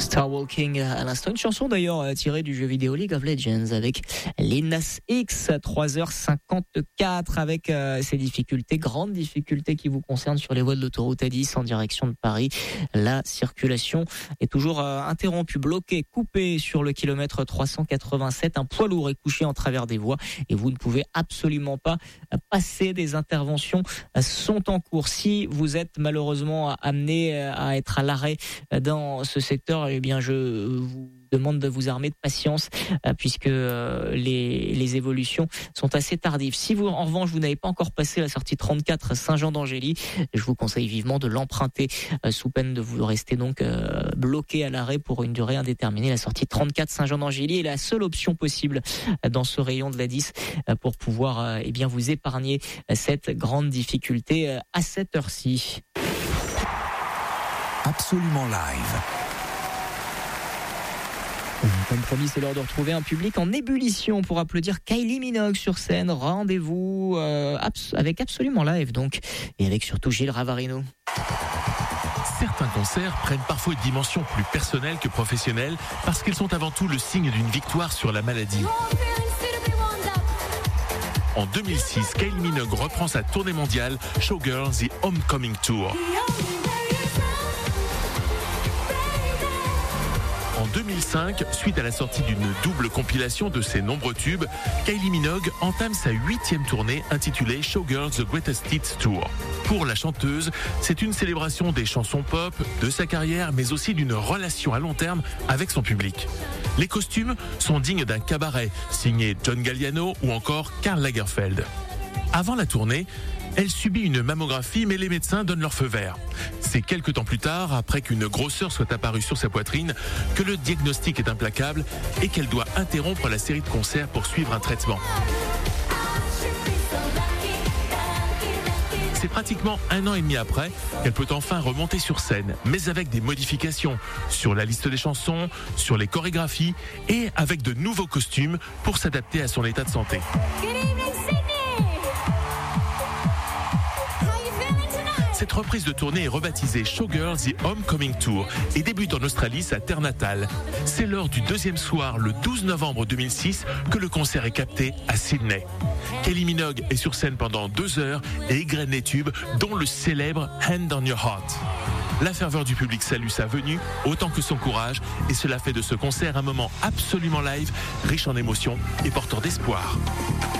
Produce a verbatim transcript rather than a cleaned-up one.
Star Walking à l'instant, une chanson d'ailleurs tirée du jeu vidéo League of Legends avec Lil Nas X à trois heures cinquante-quatre avec euh, ces difficultés, grandes difficultés qui vous concernent sur les voies de l'autoroute A dix en direction de Paris. La circulation est toujours euh, interrompue, bloquée, coupée sur le kilomètre trois cent quatre-vingt-sept. Un poids lourd est couché en travers des voies et vous ne pouvez absolument pas passer. Des interventions sont en cours. Si vous êtes malheureusement amené à être à l'arrêt dans ce secteur, eh bien je vous demande de vous armer de patience puisque les, les évolutions sont assez tardives. Si vous, en revanche, vous n'avez pas encore passé la sortie trente-quatre Saint-Jean-d'Angély, je vous conseille vivement de l'emprunter sous peine de vous rester donc bloqué à l'arrêt pour une durée indéterminée. La sortie trente-quatre Saint-Jean-d'Angély est la seule option possible dans ce rayon de l'A dix pour pouvoir eh bien vous épargner cette grande difficulté à cette heure-ci. Absolument live. Comme promis, c'est l'heure de retrouver un public en ébullition pour applaudir Kylie Minogue sur scène. Rendez-vous euh, abs- avec Absolument Live donc, et avec surtout Gilles Ravarino. Certains concerts prennent parfois une dimension plus personnelle que professionnelle parce qu'ils sont avant tout le signe d'une victoire sur la maladie. En deux mille six, Kylie Minogue reprend sa tournée mondiale Showgirls The Homecoming Tour. En deux mille cinq, suite à la sortie d'une double compilation de ses nombreux tubes, Kylie Minogue entame sa huitième tournée intitulée Showgirls The Greatest Hits Tour. Pour la chanteuse, c'est une célébration des chansons pop, de sa carrière, mais aussi d'une relation à long terme avec son public. Les costumes sont dignes d'un cabaret, signé John Galliano ou encore Karl Lagerfeld. Avant la tournée, elle subit une mammographie, mais les médecins donnent leur feu vert. C'est quelques temps plus tard, après qu'une grosseur soit apparue sur sa poitrine, que le diagnostic est implacable et qu'elle doit interrompre la série de concerts pour suivre un traitement. C'est pratiquement un an et demi après qu'elle peut enfin remonter sur scène, mais avec des modifications sur la liste des chansons, sur les chorégraphies et avec de nouveaux costumes pour s'adapter à son état de santé. Cette reprise de tournée est rebaptisée Showgirls The Homecoming Tour et débute en Australie, sa terre natale. C'est lors du deuxième soir, le douze novembre deux mille six, que le concert est capté à Sydney. Kylie Minogue est sur scène pendant deux heures et égrène les tubes, dont le célèbre Hand on Your Heart. La ferveur du public salue sa venue, autant que son courage, et cela fait de ce concert un moment absolument live, riche en émotions et porteur d'espoir.